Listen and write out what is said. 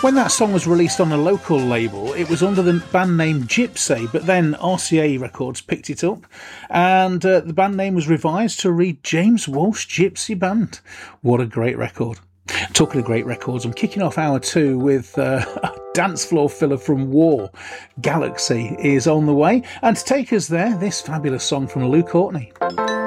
When that song was released on a local label, it was under the band name Gypsy, but then RCA Records picked it up and the band name was revised to read James Walsh Gypsy Band. What a great record. Talking of great records, I'm kicking off hour 2 with a dance floor filler from War. Galaxy is on the way, and to take us there, this fabulous song from Lou Courtney.